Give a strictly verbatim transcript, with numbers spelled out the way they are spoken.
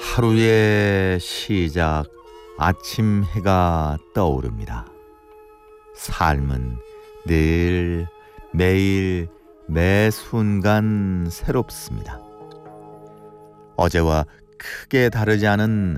하루의 시작, 아침 해가 떠오릅니다. 삶은 늘 매일 매 순간 새롭습니다. 어제와 크게 다르지 않은